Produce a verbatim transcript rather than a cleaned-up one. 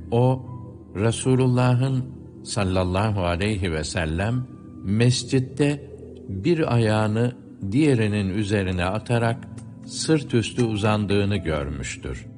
O, Resulullah'ın sallallahu aleyhi ve sellem mescitte bir ayağını diğerinin üzerine atarak sırt üstü uzandığını görmüştür.